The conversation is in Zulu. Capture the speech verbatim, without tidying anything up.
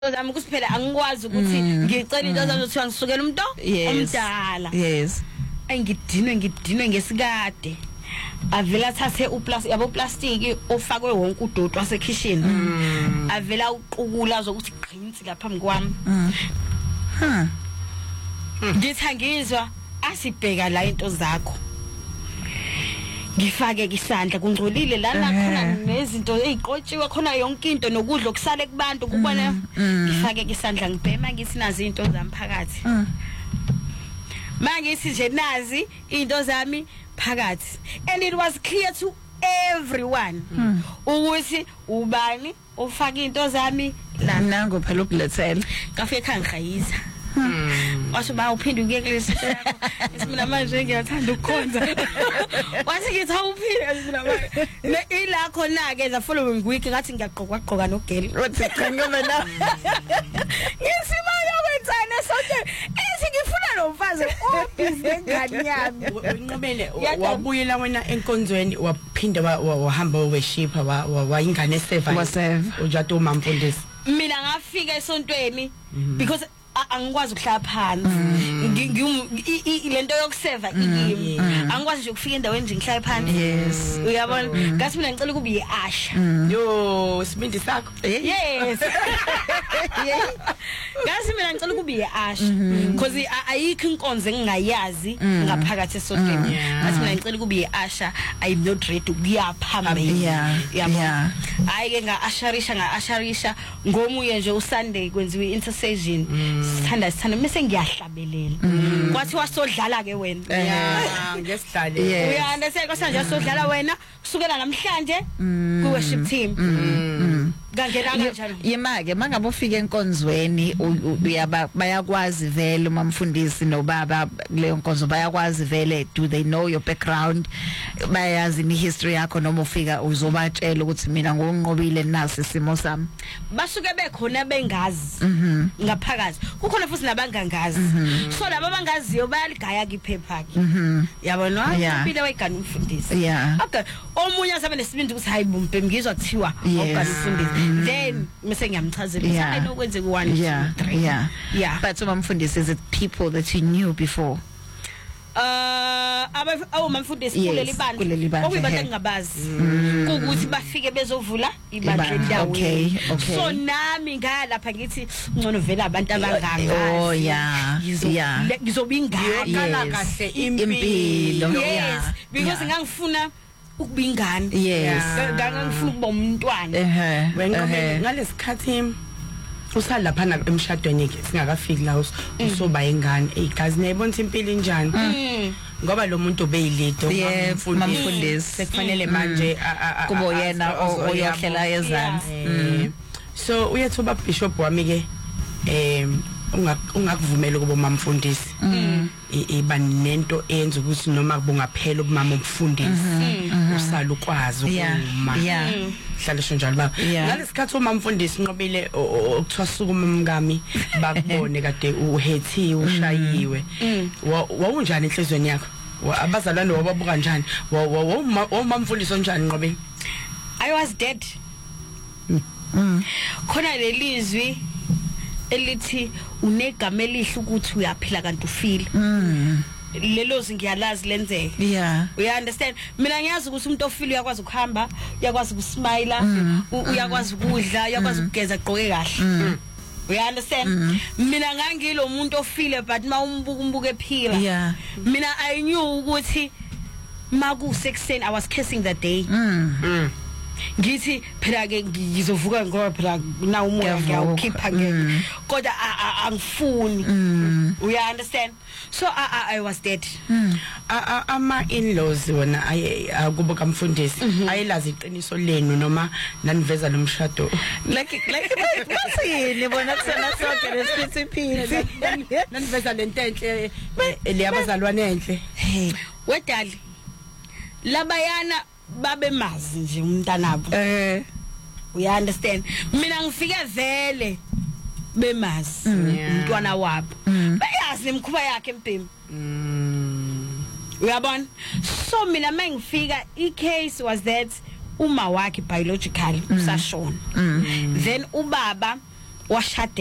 zami ukusiphela angikwazi ukuthi ngicela into zazothiwa ngisukela umuntu omdala. Yes. Engidinwe ngidinwe ngesikade. Avela athathe uplastic yabo plastic ofakwe wonke udodo wase kitchen. Avela uqukula zokuthi gqinsi lapha phambi kwami. Huh. Ngithi ngizwa asibheka la into zakho. Ngifake isandla kungcolile lana khona nezinto eziqotshiwe khona yonke into nokudla okusale kubantu kubona ngifake isandla ngibhema ngithi nazi into zamphakathi. Mangithi nje nazi into zami phakathi, and it was clear to everyone ukuthi ubani ufaka into zami la nango phela ukulethela ngafike khangihayisa. Wathi ba uphinde uke kulesi yakho isimina manje ngiyathanda ukukhonza. Wathi ngithi awuphinde isimina manje ne ila khona ke the following week ngathi ngiyaqoqa qoqa nogeli. Wathi cha ngoba na ngisima yokwenzana sonke ethi ngifuna lo mfazi obhizi ngani yami. Unqobele wabuyela wena enkonzweni waphinda wahamba weshipa wayingane eseva waseva ujato uMamfundisi. Mina ngafika esontweni because angikwazi ukuhlala phansi lento yokuseva ikimi angikwazi nje ukufika endaweni nje ngihlala phansi. Yes, uyabona ngathi mina ngicela kube yiAsha. Yo sibindi sakho. Yes. Ngathi mina ngicela kube yiAsha because ayikho inkonzo engingayazi ngaphakathi esontweni. Ngathi mina ngicela kube yiAsha, I'm not ready ukuya phambili. Yabona hayi ke ngaasharisha ngaasharisha ngomuye nje uSunday kwenziwe intercession. Sithanda sithanda mase ngiyahlabelela kwathi wasodlala ke wena yeah ngesidlale uyanda sekho nje wasodlala wena kusukela namhlanje ku worship team ngangena kanjani yema ke mangabe ufika enkonzweni uyaba bayakwazi vele uMamfundisi nobaba leyo nkonzo bayakwazi vele, do they know your background, bayazi ni history yakho noma ufika uzobatshela ukuthi mina ngonqobile nasi isimo sami? Basuke bekhona bengazi ngaphakathi, kukhona futhi nabangangazi. So laba abangaziyo bayaligaya kiphepha ke yabona impilo wayigana uMfundisi. Okay omunye asabe nesibindi ukuthi hayi bumphe ngizwa kuthiwa ogana uMfundisi, then mase ngiyamchazela ukuthi hayi nokwenze ku one two three. Yeah yeah but uMamfundisi, is it people that you knew before? Uh aba awuMamfundisi kuleli bandla okuyibantu engabazi ukuthi bafike bezovula ibandla endaweni. Okay okay. So nami ngalapha ngithi ngcono vela abantu abangangazi. Oh yeah yeah ngizobingana kahle impilo. Yes because ngangifuna ukubingana. Yes ngangifuna ukuba umntwana. Eh wenqobele ngalesikhathi usalapha na emshadweni yake singakafiki la usoba ingane egazi nayibona impilo injani ngoba lo muntu obeyilido uMamfundisi sekufanele manje kubo yena oyohlela ezansi. So uyethuba bishop wami ke eh ungakuvumela kubo uMamfundisi iba nento enza ukuthi noma kubungaphela ubumama umfundisi usala ukwazi ukuma hlala njalo baba. Ngalesikhathi uMamfundisi Nqobile okuthiwa suku umngami bakubone kade uhethiwe ushayiwe, wawunjani enhlizweni yakho? Abazalwane wababuka kanjani? WawuMamfundisi onjani Nqobile? I was dead. Khona lelizwi elithi unegama elihle ukuthi uyaphila kanti ufile. Lelo ngiyalazi lenzeke. Yeah you understand, mina ngiyazi ukuthi umuntu ofile uyakwazi ukuhamba, uyakwazi ukusmile, uyakwazi ukudla, uyakwazi ukugeza gqoke kahle. You understand? Mina ngangilo umuntu ofile but mawumbuka umbuka ephila. Mina I knew ukuthi maku sixteen I was kissing that day. Ngithi phela ke ngizovuka ngoba phela na umoya ngiyawukhipha ngeke kodwa angifuni. You understand? So I I was dead. Ama in-laws wona akubo kaMfundisi ayilazi iqiniso lenu noma naniveza lomshado like like bathini bona kusena sonke lesithi phila naniveza lento enhle leyabazalwane enhle. Hey wedali labayana babe mazi nje umntanabo. Eh you understand, mina ngifike vele bemazi umntwana wabo bayazi nemkhuba yakhe empimi. Uyabona, so mina mangifika i case was that uma wakhe biologically usashona, then ubaba washada